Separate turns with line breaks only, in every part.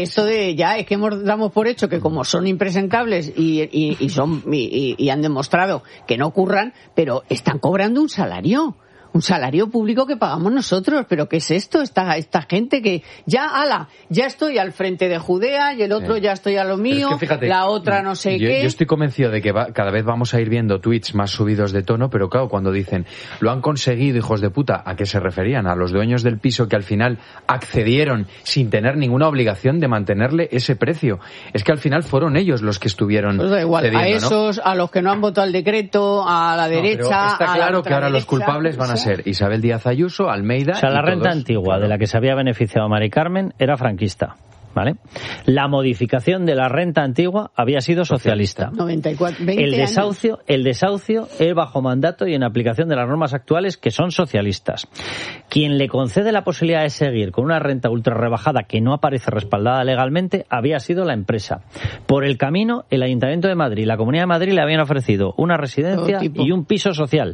Esto de ya es que damos por hecho que como son impresentables y han demostrado que no curran, pero están cobrando un salario público que pagamos nosotros. ¿Pero qué es esto? Esta gente que ya estoy al frente de Judea y el otro ya estoy a lo mío, es que fíjate, la otra no sé qué.
Yo estoy convencido de que cada vez vamos a ir viendo tweets más subidos de tono, pero claro, cuando dicen lo han conseguido, hijos de puta, ¿a qué se referían? A los dueños del piso que al final accedieron sin tener ninguna obligación de mantenerle ese precio. Es que al final fueron ellos los que estuvieron
pues da igual, cediendo, a esos, ¿no? A los que no han votado el decreto, a la derecha,
pero está claro que ahora
derecha,
los culpables van a ser Isabel Díaz Ayuso, Almeida.
O sea, la renta
todos,
antigua,
claro,
de la que se había beneficiado Mari Carmen, era franquista, ¿vale? La modificación de la renta antigua había sido socialista.
94, 20
el desahucio es bajo mandato y en aplicación de las normas actuales, que son socialistas. Quien le concede la posibilidad de seguir con una renta ultra rebajada que no aparece respaldada legalmente había sido la empresa. Por el camino, el Ayuntamiento de Madrid y la Comunidad de Madrid le habían ofrecido una residencia y un piso social.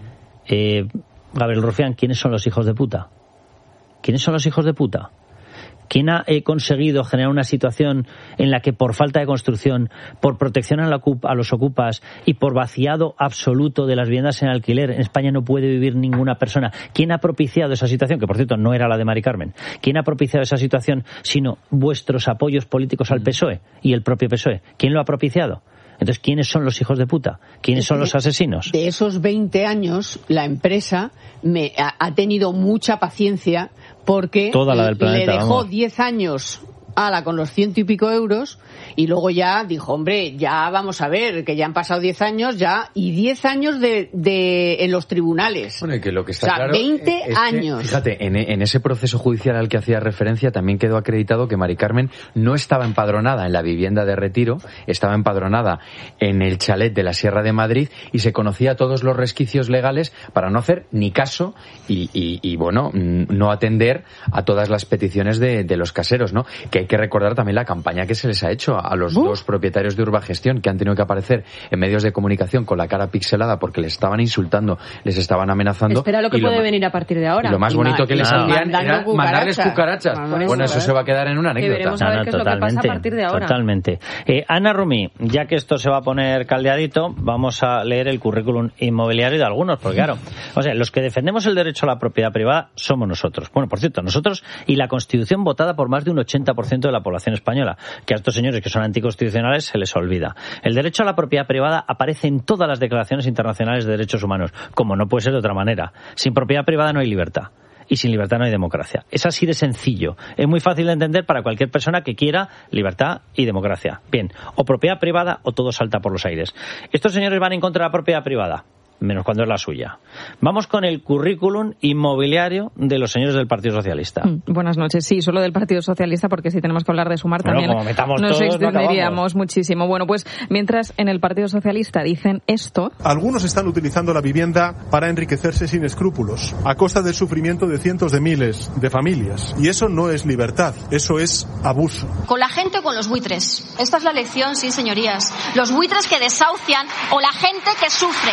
Gabriel Rufián, ¿quiénes son los hijos de puta? ¿Quiénes son los hijos de puta? ¿Quién ha conseguido generar una situación en la que por falta de construcción, por protección a los ocupas y por vaciado absoluto de las viviendas en alquiler, en España no puede vivir ninguna persona? ¿Quién ha propiciado esa situación? Que, por cierto, no era la de Mari Carmen. ¿Quién ha propiciado esa situación sino vuestros apoyos políticos al PSOE y el propio PSOE? ¿Quién lo ha propiciado? Entonces, ¿quiénes son los hijos de puta? ¿Quiénes son los asesinos?
De esos 20 años, la empresa ha tenido mucha paciencia porque le dejó 10 años con los 100 y pico euros y luego ya dijo, hombre, ya vamos a ver, que ya han pasado 10 años ya y 10 años en los tribunales.
Bueno, y que lo que está claro
20 años.
Que, fíjate, en ese proceso judicial al que hacía referencia también quedó acreditado que Mari Carmen no estaba empadronada en la vivienda de Retiro, estaba empadronada en el chalet de la Sierra de Madrid y se conocía todos los resquicios legales para no hacer ni caso y bueno, no atender a todas las peticiones de los caseros, ¿no? Que hay que recordar también la campaña que se les ha hecho a los dos propietarios de Urbagestión, que han tenido que aparecer en medios de comunicación con la cara pixelada porque les estaban insultando, les estaban amenazando.
Espera lo que puede venir a partir de ahora.
Y lo más bonito que les hacían era mandarles cucarachas. Bueno, eso se va a quedar en una anécdota.
Veremos a ver qué es lo que pasa a partir de ahora.
Totalmente. Ana Rumí, ya que esto se va a poner caldeadito, vamos a leer el currículum inmobiliario de algunos, porque claro, o sea, los que defendemos el derecho a la propiedad privada somos nosotros. Bueno, por cierto, nosotros y la Constitución votada por más de un 80% de la población española, que a estos señores que son anticonstitucionales se les olvida. El derecho a la propiedad privada aparece en todas las declaraciones internacionales de derechos humanos, como no puede ser de otra manera. Sin propiedad privada no hay libertad. Y sin libertad no hay democracia. Es así de sencillo. Es muy fácil de entender para cualquier persona que quiera libertad y democracia. Bien, o propiedad privada o todo salta por los aires. Estos señores van en contra de la propiedad privada, menos cuando es la suya. Vamos con el currículum inmobiliario de los señores del Partido Socialista.
Buenas noches. Sí, solo del Partido Socialista, porque si tenemos que hablar de Sumar también nos extenderíamos muchísimo. Bueno, pues mientras en el Partido Socialista dicen esto...
Algunos están utilizando la vivienda para enriquecerse sin escrúpulos, a costa del sufrimiento de cientos de miles de familias. Y eso no es libertad, eso es abuso.
¿Con la gente o con los buitres? Esta es la lección, sí, señorías. Los buitres que desahucian o la gente que sufre.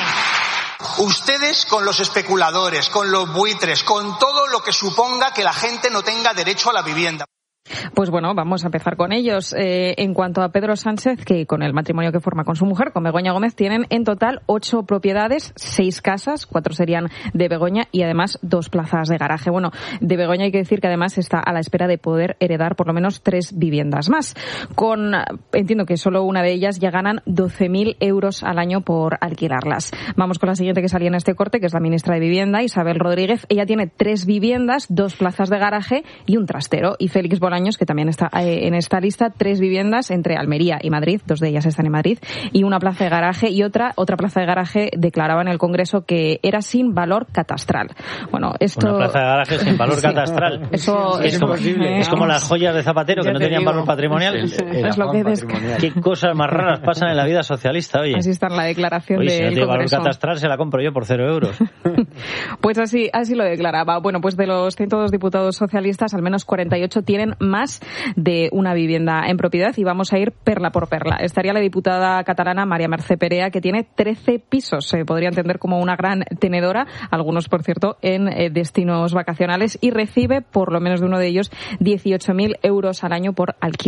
Ustedes con los especuladores, con los buitres, con todo lo que suponga que la gente no tenga derecho a la vivienda.
Pues bueno, vamos a empezar con ellos. En cuanto a Pedro Sánchez, que con el matrimonio que forma con su mujer, con Begoña Gómez, tienen en total 8 propiedades, 6 casas, 4 serían de Begoña y además 2 plazas de garaje. Bueno, de Begoña hay que decir que además está a la espera de poder heredar por lo menos 3 viviendas más. Entiendo que solo una de ellas ya ganan 12.000 euros al año por alquilarlas. Vamos con la siguiente que salía en este corte, que es la ministra de Vivienda, Isabel Rodríguez. Ella tiene 3 viviendas, 2 plazas de garaje y un trastero. Y Félix Bolaños, que también está en esta lista, 3 viviendas entre Almería y Madrid, 2 de ellas están en Madrid, y una plaza de garaje y otra plaza de garaje declaraba en el Congreso que era sin valor catastral. Bueno, esto...
Una plaza de garaje sin valor catastral.
Eso
es como las joyas de Zapatero que no tenían valor patrimonial.
Es lo que
Qué cosas más raras pasan en la vida socialista, oye.
Así está en la declaración del
Congreso. Si no tiene valor
Congreso.
catastral se la compro yo por 0 euros.
Pues así lo declaraba. Bueno, pues de los 102 diputados socialistas, al menos 48 tienen más de una vivienda en propiedad, y vamos a ir perla por perla. Estaría la diputada catalana María Mercè Perea, que tiene 13 pisos. Se podría entender como una gran tenedora, algunos, por cierto, en destinos vacacionales, y recibe, por lo menos de uno de ellos, 18.000 euros al año por alquiler.